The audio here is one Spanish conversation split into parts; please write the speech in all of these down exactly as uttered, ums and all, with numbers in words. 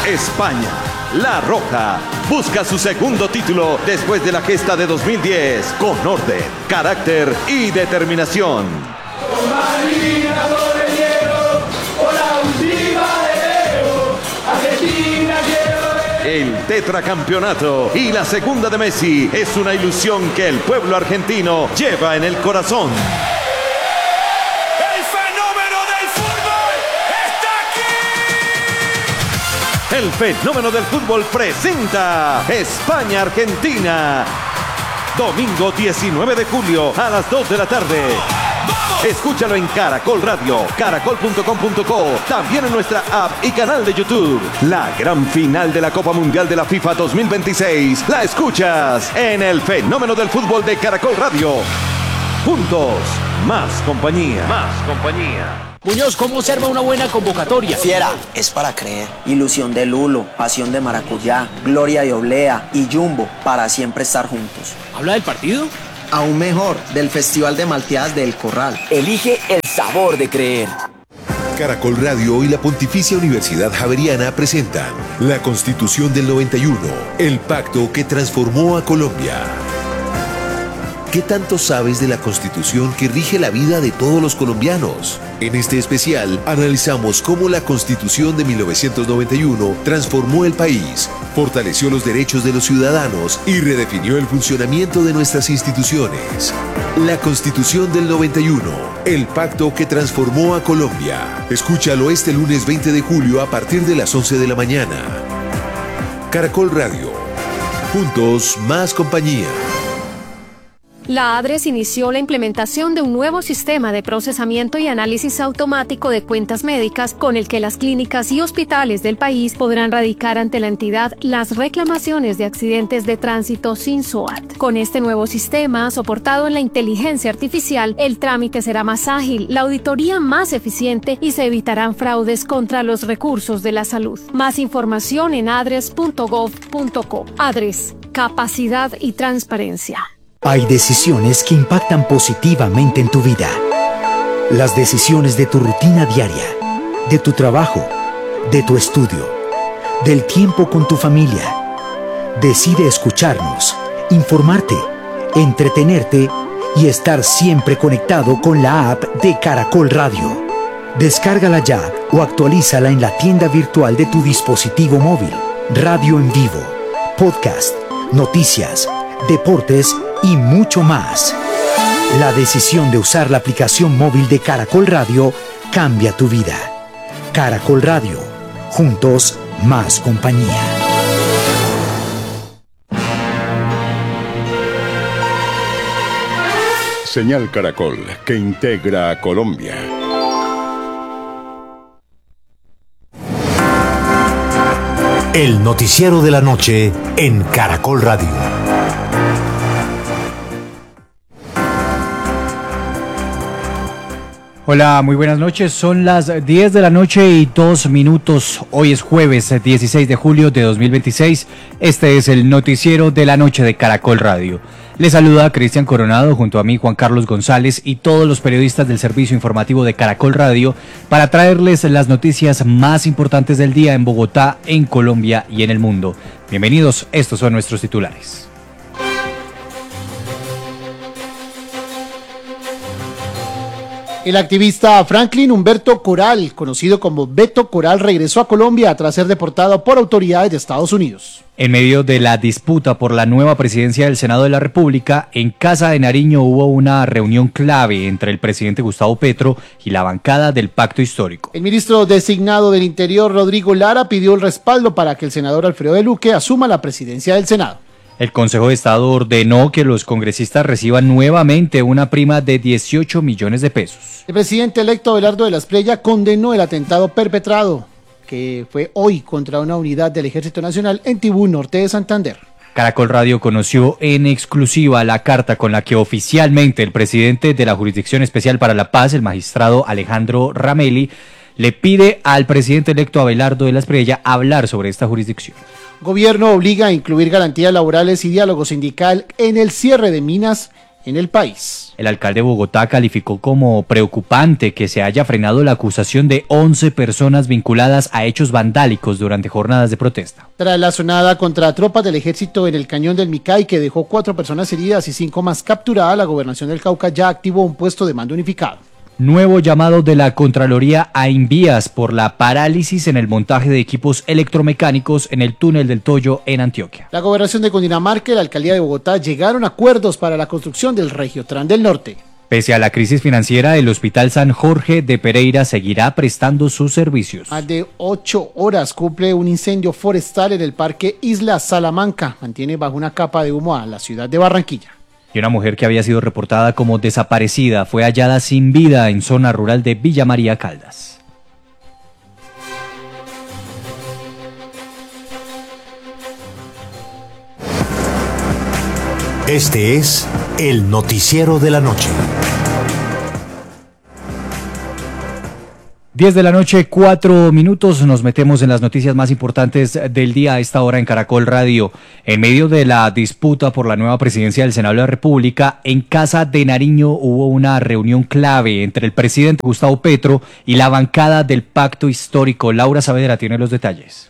España, La Roja, busca su segundo título después de la gesta de dos mil diez con orden, carácter y determinación. El tetracampeonato y la segunda de Messi es una ilusión que el pueblo argentino lleva en el corazón. ¡El fenómeno del fútbol está aquí! El fenómeno del fútbol presenta España-Argentina. Domingo diecinueve de julio a las dos de la tarde. Escúchalo en Caracol Radio, caracol punto com punto co, también en nuestra app y canal de YouTube. La gran final de la Copa Mundial de la FIFA dos mil veintiséis la escuchas en el fenómeno del fútbol de Caracol Radio. Juntos, más compañía. Más compañía. Muñoz, ¿cómo observa una buena convocatoria? Fiera, es para creer. Ilusión de Lulo, pasión de maracuyá, gloria de oblea y Jumbo para siempre estar juntos. ¿Habla del partido? Aún mejor, del Festival de Malteadas del Corral. Elige el sabor de creer. Caracol Radio y la Pontificia Universidad Javeriana presentan la Constitución del noventa y uno, el pacto que transformó a Colombia. ¿Qué tanto sabes de la Constitución que rige la vida de todos los colombianos? En este especial analizamos cómo la Constitución de mil novecientos noventa y uno transformó el país, fortaleció los derechos de los ciudadanos y redefinió el funcionamiento de nuestras instituciones. La Constitución del noventa y uno, el pacto que transformó a Colombia. Escúchalo este lunes veinte de julio a partir de las once de la mañana. Caracol Radio. Juntos, más compañía. La ADRES inició la implementación de un nuevo sistema de procesamiento y análisis automático de cuentas médicas con el que las clínicas y hospitales del país podrán radicar ante la entidad las reclamaciones de accidentes de tránsito sin S O A T. Con este nuevo sistema, soportado en la inteligencia artificial, el trámite será más ágil, la auditoría más eficiente y se evitarán fraudes contra los recursos de la salud. Más información en adres punto gov punto co. ADRES, capacidad y transparencia. Hay decisiones que impactan positivamente en tu vida. Las decisiones de tu rutina diaria, de tu trabajo, de tu estudio, del tiempo con tu familia. Decide escucharnos, informarte, entretenerte y estar siempre conectado con la app de Caracol Radio. Descárgala ya o actualízala en la tienda virtual de tu dispositivo móvil. Radio en vivo, podcast, noticias, deportes y mucho más. La decisión de usar la aplicación móvil de Caracol Radio cambia tu vida. Caracol Radio. Juntos, más compañía. Señal Caracol, que integra a Colombia. El noticiero de la noche en Caracol Radio. Hola, muy buenas noches. Son las diez de la noche y dos minutos. Hoy es jueves dieciséis de julio de dos mil veintiséis. Este es el noticiero de la noche de Caracol Radio. Les saluda Cristian Coronado junto a mí Juan Carlos González y todos los periodistas del servicio informativo de Caracol Radio para traerles las noticias más importantes del día en Bogotá, en Colombia y en el mundo. Bienvenidos, estos son nuestros titulares. El activista Franklin Humberto Coral, conocido como Beto Coral, regresó a Colombia tras ser deportado por autoridades de Estados Unidos. En medio de la disputa por la nueva presidencia del Senado de la República, en Casa de Nariño hubo una reunión clave entre el presidente Gustavo Petro y la bancada del Pacto Histórico. El ministro designado del Interior, Rodrigo Lara, pidió el respaldo para que el senador Alfredo de Luque asuma la presidencia del Senado. El Consejo de Estado ordenó que los congresistas reciban nuevamente una prima de dieciocho millones de pesos. El presidente electo Abelardo de la Espriella condenó el atentado perpetrado, que fue hoy contra una unidad del Ejército Nacional en Tibú, norte de Santander. Caracol Radio conoció en exclusiva la carta con la que oficialmente el presidente de la Jurisdicción Especial para la Paz, el magistrado Alejandro Ramelli, le pide al presidente electo Abelardo de la Espriella hablar sobre esta jurisdicción. Gobierno obliga a incluir garantías laborales y diálogo sindical en el cierre de minas en el país. El alcalde de Bogotá calificó como preocupante que se haya frenado la acusación de once personas vinculadas a hechos vandálicos durante jornadas de protesta. Tras la sonada contra tropas del ejército en el cañón del Micay, que dejó cuatro personas heridas y cinco más capturadas, la gobernación del Cauca ya activó un puesto de mando unificado. Nuevo llamado de la Contraloría a Invías por la parálisis en el montaje de equipos electromecánicos en el túnel del Toyo en Antioquia. La gobernación de Cundinamarca y la alcaldía de Bogotá llegaron a acuerdos para la construcción del Regiotran del Norte. Pese a la crisis financiera, el Hospital San Jorge de Pereira seguirá prestando sus servicios. Más de ocho horas cumple un incendio forestal en el Parque Isla Salamanca. Mantiene bajo una capa de humo a la ciudad de Barranquilla. Y una mujer que había sido reportada como desaparecida fue hallada sin vida en zona rural de Villa María Caldas. Este es el noticiero de la noche. diez de la noche, cuatro minutos, nos metemos en las noticias más importantes del día a esta hora en Caracol Radio. En medio de la disputa por la nueva presidencia del Senado de la República, en Casa de Nariño hubo una reunión clave entre el presidente Gustavo Petro y la bancada del Pacto Histórico. Laura Saavedra tiene los detalles.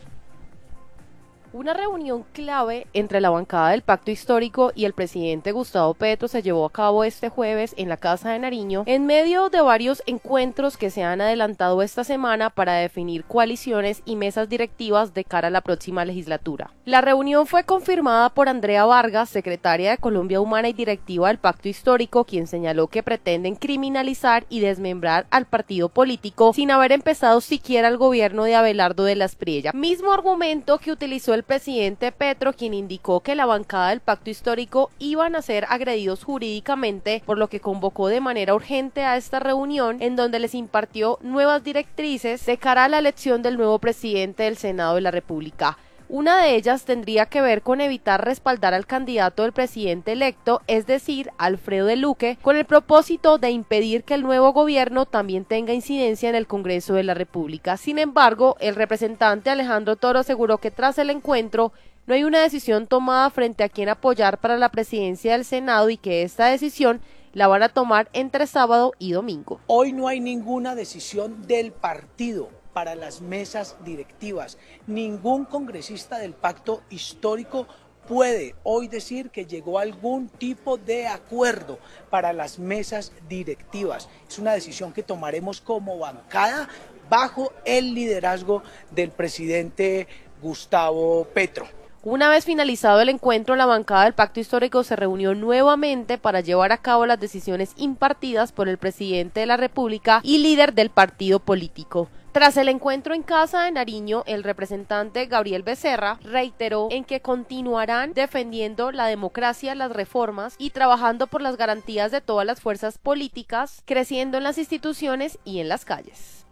Una reunión clave entre la bancada del Pacto Histórico y el presidente Gustavo Petro se llevó a cabo este jueves en la Casa de Nariño, en medio de varios encuentros que se han adelantado esta semana para definir coaliciones y mesas directivas de cara a la próxima legislatura. La reunión fue confirmada por Andrea Vargas, secretaria de Colombia Humana y directiva del Pacto Histórico, quien señaló que pretenden criminalizar y desmembrar al partido político sin haber empezado siquiera el gobierno de Abelardo de la Espriella. Mismo argumento que utilizó el presidente Petro, quien indicó que la bancada del Pacto Histórico iban a ser agredidos jurídicamente, por lo que convocó de manera urgente a esta reunión en donde les impartió nuevas directrices de cara a la elección del nuevo presidente del Senado de la República. Una de ellas tendría que ver con evitar respaldar al candidato del presidente electo, es decir, Alfredo de Luque, con el propósito de impedir que el nuevo gobierno también tenga incidencia en el Congreso de la República. Sin embargo, el representante Alejandro Toro aseguró que tras el encuentro no hay una decisión tomada frente a quién apoyar para la presidencia del Senado y que esta decisión la van a tomar entre sábado y domingo. Hoy no hay ninguna decisión del partido para las mesas directivas. Ningún congresista del Pacto Histórico puede hoy decir que llegó a algún tipo de acuerdo para las mesas directivas. Es una decisión que tomaremos como bancada bajo el liderazgo del presidente Gustavo Petro. Una vez finalizado el encuentro, la bancada del Pacto Histórico se reunió nuevamente para llevar a cabo las decisiones impartidas por el presidente de la República y líder del partido político. Tras el encuentro en Casa de Nariño, el representante Gabriel Becerra reiteró en que continuarán defendiendo la democracia, las reformas y trabajando por las garantías de todas las fuerzas políticas, creciendo en las instituciones y en las calles.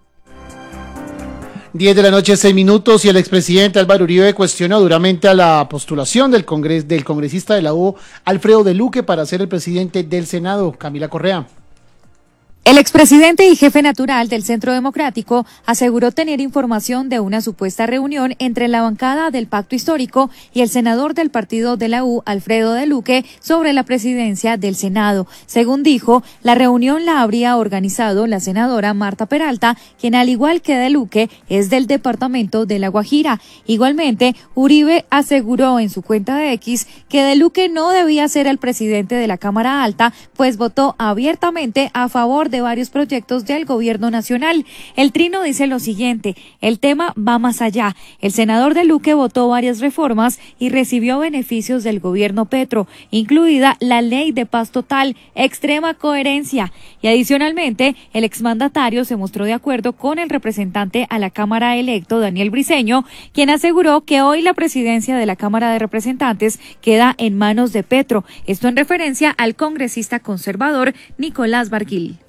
diez de la noche, seis minutos, y el expresidente Álvaro Uribe cuestionó duramente a la postulación del, congres, del congresista de la U, Alfredo de Luque, para ser el presidente del Senado. Camila Correa. El expresidente y jefe natural del Centro Democrático aseguró tener información de una supuesta reunión entre la bancada del Pacto Histórico y el senador del partido de la U, Alfredo de Luque, sobre la presidencia del Senado. Según dijo, la reunión la habría organizado la senadora Marta Peralta, quien al igual que de Luque es del departamento de La Guajira. Igualmente, Uribe aseguró en su cuenta de X que de Luque no debía ser el presidente de la Cámara Alta, pues votó abiertamente a favor de varios proyectos del gobierno nacional. El Trino dice lo siguiente: el tema va más allá. El senador de Luque votó varias reformas y recibió beneficios del gobierno Petro, incluida la ley de paz total, extrema coherencia. Y adicionalmente, el exmandatario se mostró de acuerdo con el representante a la Cámara electo, Daniel Briceño, quien aseguró que hoy la presidencia de la Cámara de Representantes queda en manos de Petro. Esto en referencia al congresista conservador Nicolás Barguil.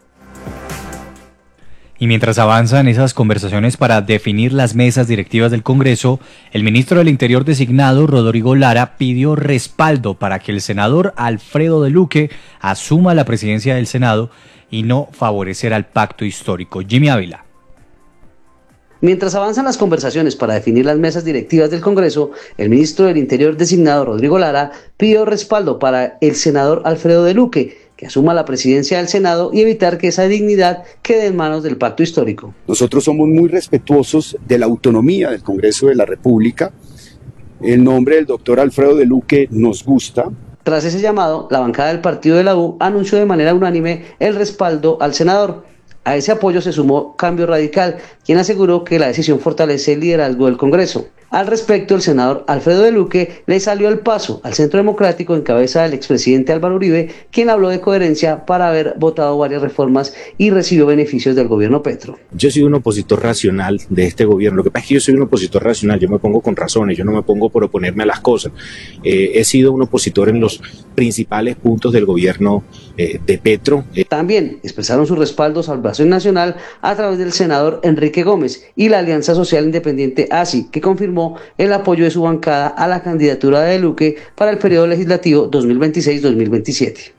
Y mientras avanzan esas conversaciones para definir las mesas directivas del Congreso, el ministro del Interior designado, Rodrigo Lara, pidió respaldo para que el senador Alfredo de Luque asuma la presidencia del Senado y no favorecer al Pacto Histórico. Jimmy Ávila. Mientras avanzan las conversaciones para definir las mesas directivas del Congreso, el ministro del Interior designado, Rodrigo Lara, pidió respaldo para el senador Alfredo de Luque, que asuma la presidencia del Senado y evitar que esa dignidad quede en manos del pacto histórico. Nosotros somos muy respetuosos de la autonomía del Congreso de la República. El nombre del doctor Alfredo de Luque nos gusta. Tras ese llamado, la bancada del partido de la U anunció de manera unánime el respaldo al senador. A ese apoyo se sumó Cambio Radical, quien aseguró que la decisión fortalece el liderazgo del Congreso. Al respecto, el senador Alfredo de Luque le salió al paso al Centro Democrático en cabeza del expresidente Álvaro Uribe, quien habló de coherencia para haber votado varias reformas y recibió beneficios del gobierno Petro. Yo soy un opositor racional de este gobierno. Lo que pasa es que yo soy un opositor racional, yo me pongo con razones, yo no me pongo por oponerme a las cosas. Eh, he sido un opositor en los principales puntos del gobierno eh, de Petro. Eh. También expresaron su respaldo a Salvación Nacional a través del senador Enrique Gómez y la Alianza Social Independiente A S I, que confirmó el apoyo de su bancada a la candidatura de Luque para el periodo legislativo dos mil veintiséis dos mil veintisiete.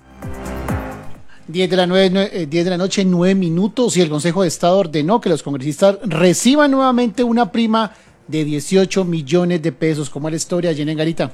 diez de la noche, nueve minutos, y el Consejo de Estado ordenó que los congresistas reciban nuevamente una prima de dieciocho millones de pesos. ¿Cómo es la historia, Jenny Garita?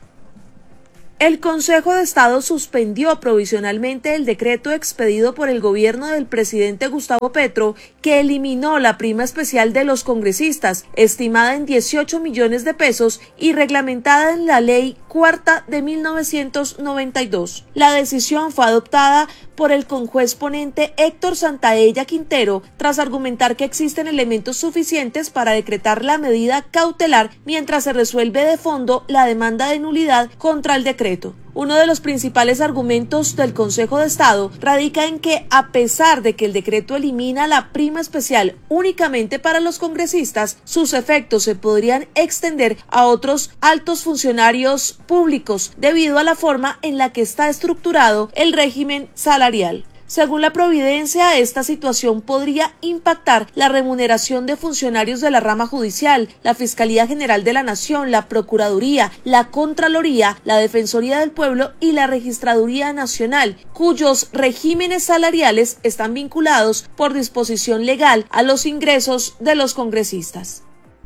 El Consejo de Estado suspendió provisionalmente el decreto expedido por el gobierno del presidente Gustavo Petro, que eliminó la prima especial de los congresistas, estimada en dieciocho millones de pesos y reglamentada en la Ley Cuarta de mil novecientos noventa y dos. La decisión fue adoptada por el conjuez ponente Héctor Santaella Quintero, tras argumentar que existen elementos suficientes para decretar la medida cautelar mientras se resuelve de fondo la demanda de nulidad contra el decreto. Uno de los principales argumentos del Consejo de Estado radica en que, a pesar de que el decreto elimina la prima especial únicamente para los congresistas, sus efectos se podrían extender a otros altos funcionarios públicos debido a la forma en la que está estructurado el régimen salarial. Según la Providencia, esta situación podría impactar la remuneración de funcionarios de la rama judicial, la Fiscalía General de la Nación, la Procuraduría, la Contraloría, la Defensoría del Pueblo y la Registraduría Nacional, cuyos regímenes salariales están vinculados por disposición legal a los ingresos de los congresistas.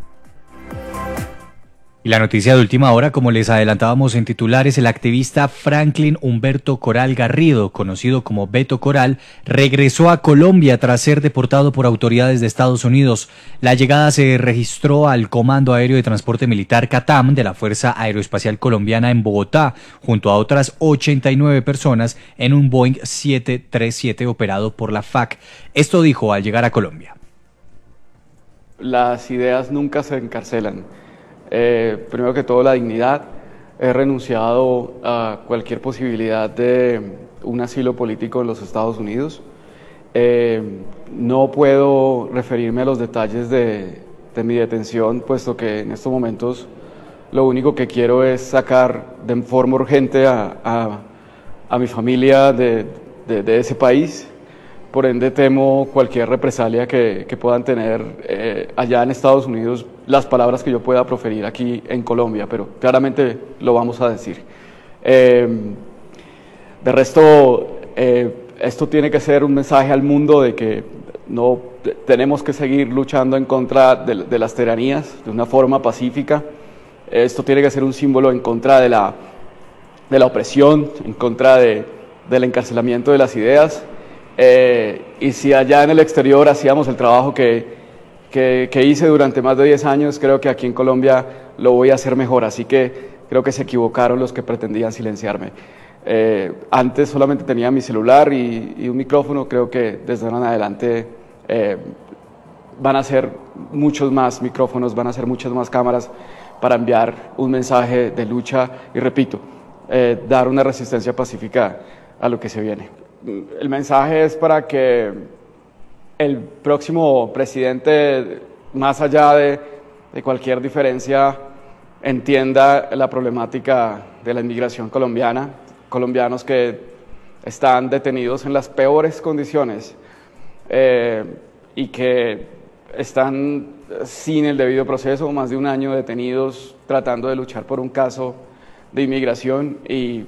Y la noticia de última hora, como les adelantábamos en titulares, el activista Franklin Humberto Coral Garrido, conocido como Beto Coral, regresó a Colombia tras ser deportado por autoridades de Estados Unidos. La llegada se registró al Comando Aéreo de Transporte Militar CATAM de la Fuerza Aeroespacial Colombiana en Bogotá, junto a otras ochenta y nueve personas en un Boeing siete treinta y siete operado por la F A C. Esto dijo al llegar a Colombia. Las ideas nunca se encarcelan. Eh, primero que todo, la dignidad. He renunciado a cualquier posibilidad de un asilo político en los Estados Unidos. Eh, no puedo referirme a los detalles de, de mi detención, puesto que en estos momentos lo único que quiero es sacar de forma urgente a, a, a mi familia de, de, de ese país. Por ende, temo cualquier represalia que, que puedan tener eh, allá en Estados Unidos, las palabras que yo pueda proferir aquí en Colombia, pero claramente lo vamos a decir. Eh, de resto, eh, esto tiene que ser un mensaje al mundo de que no tenemos que seguir luchando en contra de, de las tiranías de una forma pacífica. Esto tiene que ser un símbolo en contra de la, de la opresión, en contra de, del encarcelamiento de las ideas. Eh, y si allá en el exterior hacíamos el trabajo que, que, que hice durante más de diez años, creo que aquí en Colombia lo voy a hacer mejor, así que creo que se equivocaron los que pretendían silenciarme. Eh, antes solamente tenía mi celular y, y un micrófono, creo que desde ahora en adelante eh, van a ser muchos más micrófonos, van a ser muchas más cámaras para enviar un mensaje de lucha y, repito, eh, dar una resistencia pacífica a lo que se viene. El mensaje es para que el próximo presidente, más allá de, de cualquier diferencia, entienda la problemática de la inmigración colombiana, colombianos que están detenidos en las peores condiciones eh, y que están sin el debido proceso, más de un año detenidos tratando de luchar por un caso de inmigración, y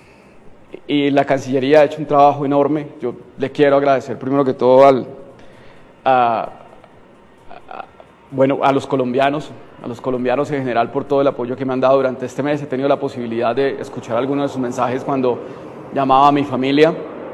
Y la Cancillería ha hecho un trabajo enorme. Yo le quiero agradecer primero que todo al, a, a, bueno, a los colombianos, a los colombianos en general por todo el apoyo que me han dado durante este mes. He tenido la posibilidad de escuchar algunos de sus mensajes cuando llamaba a mi familia.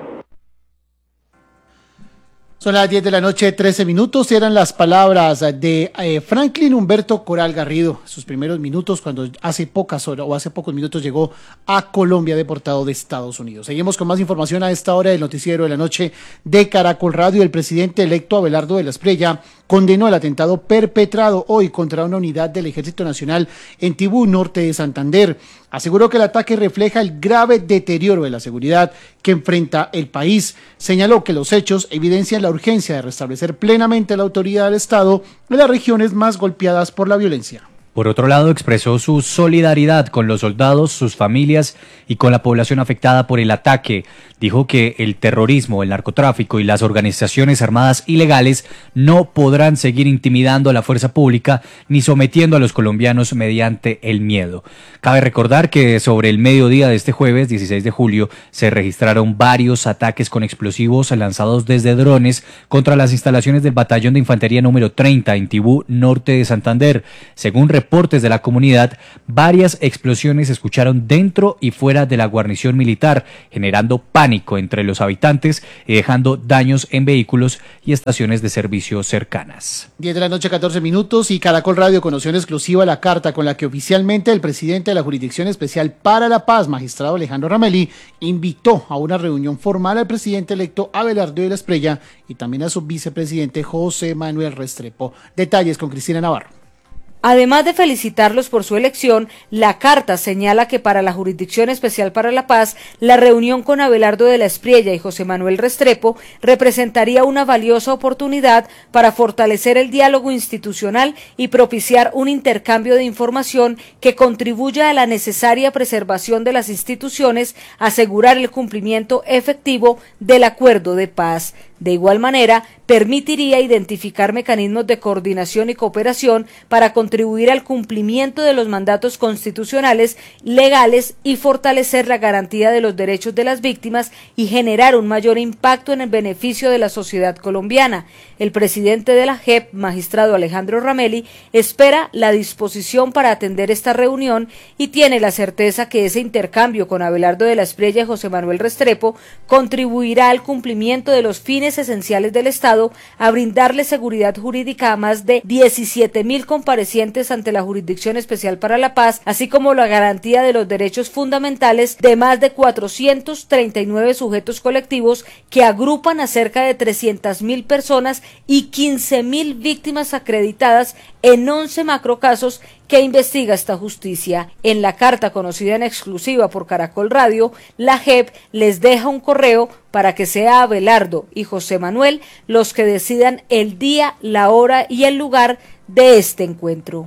Son las diez de la noche, trece minutos, y eran las palabras de eh, Franklin Humberto Coral Garrido, sus primeros minutos cuando hace pocas horas o hace pocos minutos llegó a Colombia deportado de Estados Unidos. Seguimos con más información a esta hora del noticiero de la noche de Caracol Radio. El presidente electo Abelardo de la Espriella condenó el atentado perpetrado hoy contra una unidad del Ejército Nacional en Tibú, norte de Santander. Aseguró que el ataque refleja el grave deterioro de la seguridad que enfrenta el país. Señaló que los hechos evidencian la urgencia de restablecer plenamente la autoridad del Estado en las regiones más golpeadas por la violencia. Por otro lado, expresó su solidaridad con los soldados, sus familias y con la población afectada por el ataque. Dijo que el terrorismo, el narcotráfico y las organizaciones armadas ilegales no podrán seguir intimidando a la fuerza pública ni sometiendo a los colombianos mediante el miedo. Cabe recordar que sobre el mediodía de este jueves, dieciséis de julio, se registraron varios ataques con explosivos lanzados desde drones contra las instalaciones del Batallón de Infantería número treinta en Tibú, norte de Santander. Según reportes de la comunidad, varias explosiones se escucharon dentro y fuera de la guarnición militar, generando pánico entre los habitantes y dejando daños en vehículos y estaciones de servicio cercanas. diez de la noche, catorce minutos, y Caracol Radio conoció en exclusiva la carta con la que oficialmente el presidente de la Jurisdicción Especial para la Paz, magistrado Alejandro Ramelli, invitó a una reunión formal al presidente electo Abelardo de la Espriella y también a su vicepresidente José Manuel Restrepo. Detalles con Cristina Navarro. Además de felicitarlos por su elección, la carta señala que para la Jurisdicción Especial para la Paz, la reunión con Abelardo de la Espriella y José Manuel Restrepo representaría una valiosa oportunidad para fortalecer el diálogo institucional y propiciar un intercambio de información que contribuya a la necesaria preservación de las instituciones, asegurar el cumplimiento efectivo del acuerdo de paz. De igual manera, permitiría identificar mecanismos de coordinación y cooperación para contribuir al cumplimiento de los mandatos constitucionales, legales y fortalecer la garantía de los derechos de las víctimas y generar un mayor impacto en el beneficio de la sociedad colombiana. El presidente de la J E P, magistrado Alejandro Ramelli, espera la disposición para atender esta reunión y tiene la certeza que ese intercambio con Abelardo de la Espriella y José Manuel Restrepo contribuirá al cumplimiento de los fines esenciales del Estado, a brindarle seguridad jurídica a más de diecisiete mil comparecientes ante la Jurisdicción Especial para la Paz, así como la garantía de los derechos fundamentales de más de cuatrocientos treinta y nueve sujetos colectivos que agrupan a cerca de trescientas mil personas y quince mil víctimas acreditadas en once macrocasos que investiga esta justicia. En la carta conocida en exclusiva por Caracol Radio, la J E P les deja un correo para que sea Abelardo y José Manuel los que decidan el día, la hora y el lugar de este encuentro.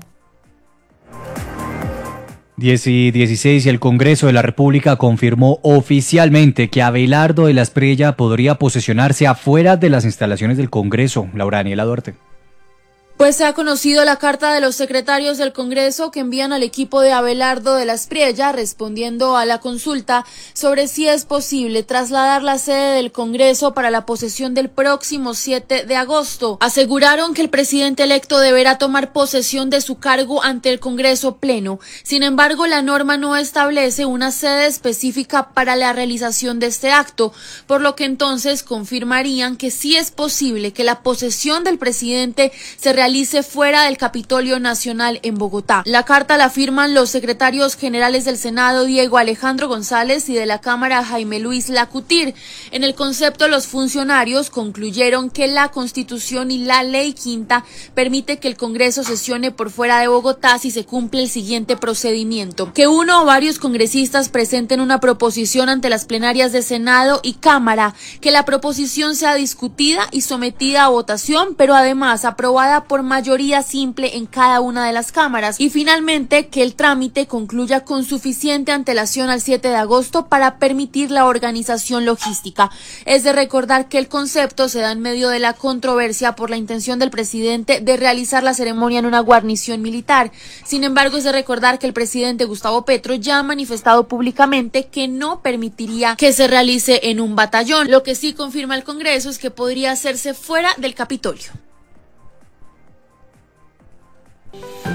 diez y dieciséis, y el Congreso de la República confirmó oficialmente que Abelardo de la Espriella podría posesionarse afuera de las instalaciones del Congreso. Laura Daniela Duarte. Pues se ha conocido la carta de los secretarios del Congreso que envían al equipo de Abelardo de la Espriella respondiendo a la consulta sobre si es posible trasladar la sede del Congreso para la posesión del próximo siete de agosto. Aseguraron que el presidente electo deberá tomar posesión de su cargo ante el Congreso Pleno. Sin embargo, la norma no establece una sede específica para la realización de este acto, por lo que entonces confirmarían que sí es posible que la posesión del presidente se realice realice fuera del Capitolio Nacional en Bogotá. La carta la firman los secretarios generales del Senado Diego Alejandro González y de la Cámara Jaime Luis Lacutir. En el concepto, los funcionarios concluyeron que la Constitución y la Ley Quinta permite que el Congreso sesione por fuera de Bogotá si se cumple el siguiente procedimiento: que uno o varios congresistas presenten una proposición ante las plenarias de Senado y Cámara, que la proposición sea discutida y sometida a votación, pero además aprobada por mayoría simple en cada una de las cámaras, y finalmente que el trámite concluya con suficiente antelación al siete de agosto para permitir la organización logística. Es de recordar que el concepto se da en medio de la controversia por la intención del presidente de realizar la ceremonia en una guarnición militar. Sin embargo, es de recordar que el presidente Gustavo Petro ya ha manifestado públicamente que no permitiría que se realice en un batallón. Lo que sí confirma el Congreso es que podría hacerse fuera del Capitolio.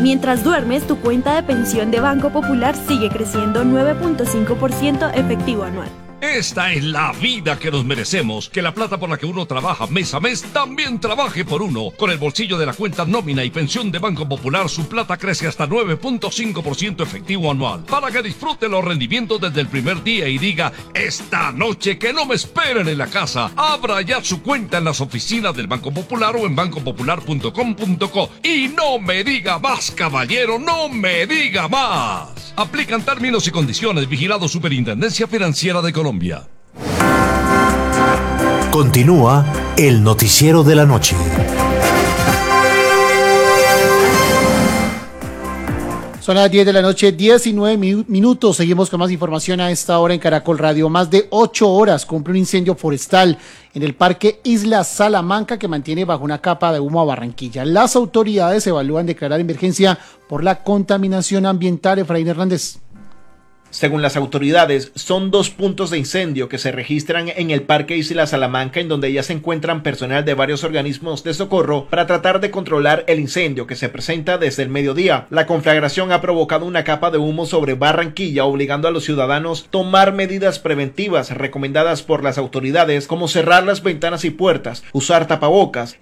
Mientras duermes, tu cuenta de pensión de Banco Popular sigue creciendo nueve punto cinco por ciento efectivo anual. Esta es la vida que nos merecemos, que la plata por la que uno trabaja mes a mes también trabaje por uno. Con el bolsillo de la cuenta nómina y pensión de Banco Popular, su plata crece hasta nueve punto cinco por ciento efectivo anual, para que disfrute los rendimientos desde el primer día y diga, esta noche que no me esperen en la casa. Abra ya su cuenta en las oficinas del Banco Popular o en banco popular punto com punto co. Y no me diga más, caballero, no me diga más. Aplican términos y condiciones. Vigilado Superintendencia Financiera de Colombia. Continúa el noticiero de la noche. Son las diez de la noche, diecinueve minutos. Seguimos con más información a esta hora en Caracol Radio. Más de ocho horas cumple un incendio forestal en el Parque Isla Salamanca que mantiene bajo una capa de humo a Barranquilla. Las autoridades evalúan declarar emergencia por la contaminación ambiental. Efraín Hernández. Según las autoridades, son dos puntos de incendio que se registran en el Parque Isla Salamanca, en donde ya se encuentran personal de varios organismos de socorro para tratar de controlar el incendio que se presenta desde el mediodía. La conflagración ha provocado una capa de humo sobre Barranquilla, obligando a los ciudadanos a tomar medidas preventivas recomendadas por las autoridades, como cerrar las ventanas y puertas, usar tapabocas